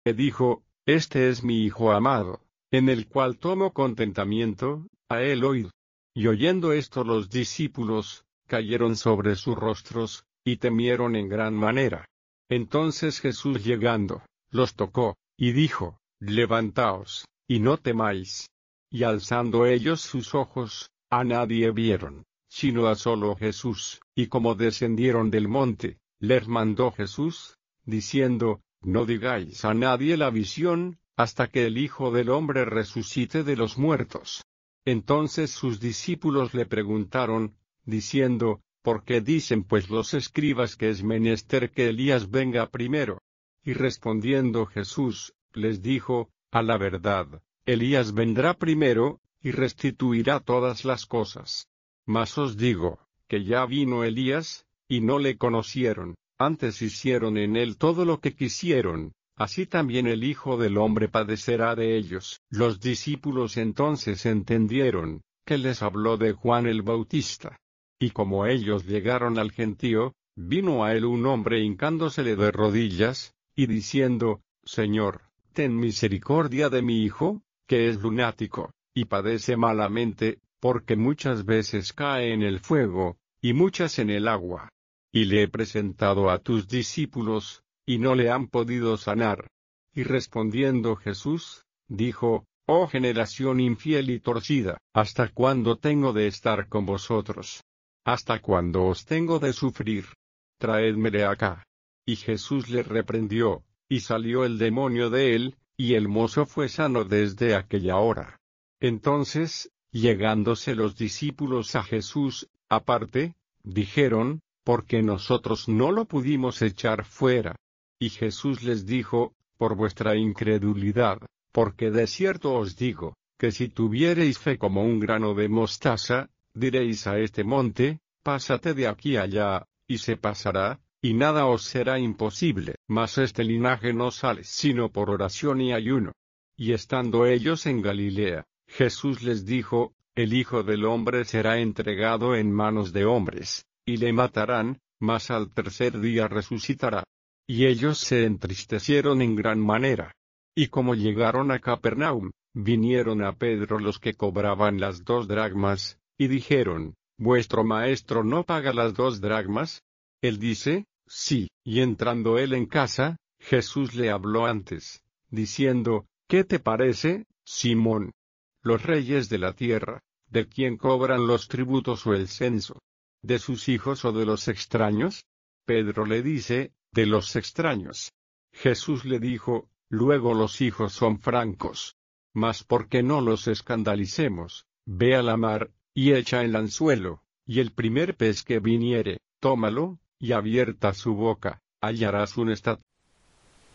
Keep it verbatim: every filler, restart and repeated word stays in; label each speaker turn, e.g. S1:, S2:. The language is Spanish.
S1: que dijo: Este es mi Hijo amado, en el cual tomo contentamiento, a él oíd. Y oyendo esto los discípulos, cayeron sobre sus rostros, y temieron en gran manera. Entonces Jesús llegando, los tocó, y dijo: Levantaos, y no temáis. Y alzando ellos sus ojos, a nadie vieron, sino a solo Jesús. Y como descendieron del monte, les mandó Jesús, diciendo: No digáis a nadie la visión, hasta que el Hijo del Hombre resucite de los muertos. Entonces sus discípulos le preguntaron, diciendo: ¿Por qué dicen pues los escribas que es menester que Elías venga primero? Y respondiendo Jesús, les dijo: A la verdad, Elías vendrá primero, y restituirá todas las cosas. Mas os digo, que ya vino Elías, y no le conocieron, antes hicieron en él todo lo que quisieron, así también el Hijo del Hombre padecerá de ellos. Los discípulos entonces entendieron, que les habló de Juan el Bautista. Y como ellos llegaron al gentío, vino a él un hombre hincándosele de rodillas, y diciendo: Señor, ten misericordia de mi hijo, que es lunático, y padece malamente, porque muchas veces cae en el fuego, y muchas en el agua. Y le he presentado a tus discípulos, y no le han podido sanar. Y respondiendo Jesús, dijo: Oh generación infiel y torcida, ¿hasta cuándo tengo de estar con vosotros? ¿Hasta cuándo os tengo de sufrir? Traédmele acá. Y Jesús le reprendió, y salió el demonio de él, y el mozo fue sano desde aquella hora. Entonces, llegándose los discípulos a Jesús, aparte, dijeron: ¿Por qué nosotros no lo pudimos echar fuera? Y Jesús les dijo: Por vuestra incredulidad, porque de cierto os digo, que si tuviereis fe como un grano de mostaza, diréis a este monte: Pásate de aquí allá, y se pasará, y nada os será imposible. Mas este linaje no sale sino por oración y ayuno. Y estando ellos en Galilea, Jesús les dijo: El Hijo del Hombre será entregado en manos de hombres, y le matarán, mas al tercer día resucitará. Y ellos se entristecieron en gran manera. Y como llegaron a Capernaum, vinieron a Pedro los que cobraban las dos dracmas, y dijeron: ¿Vuestro maestro no paga las dos dracmas? Él dice: Sí. Y entrando él en casa, Jesús le habló antes, diciendo: ¿Qué te parece, Simón? Los reyes de la tierra, ¿de quién cobran los tributos o el censo? ¿De sus hijos o de los extraños? Pedro le dice: De los extraños. Jesús le dijo: Luego los hijos son francos. Mas ¿por qué no los escandalicemos? Ve a la mar, y echa el anzuelo, y el primer pez que viniere, tómalo, y abierta su boca, hallarás un estatuto.